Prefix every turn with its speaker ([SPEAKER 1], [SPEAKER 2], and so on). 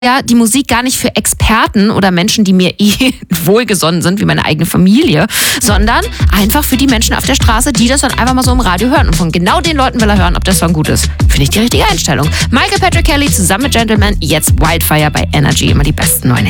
[SPEAKER 1] ja die Musik gar nicht für Experten oder Menschen, die mir wohlgesonnen sind, wie meine eigene Familie, sondern einfach für die Menschen auf der Straße, die das dann einfach mal so im Radio hören. Und von genau den Leuten will er hören, ob der Song gut ist. Finde ich die richtige Einstellung. Michael Patrick Kelly zusammen mit Gentleman, jetzt Wildfire bei Energy, immer die besten neuen Hits.